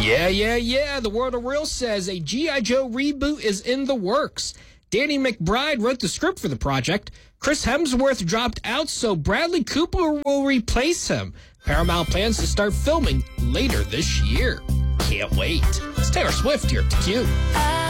Yeah. The World of Real says a G.I. Joe reboot is in the works. Danny McBride wrote the script for the project. Chris Hemsworth dropped out, so Bradley Cooper will replace him. Paramount plans to start filming later this year. Can't wait. It's Taylor Swift here at the Q.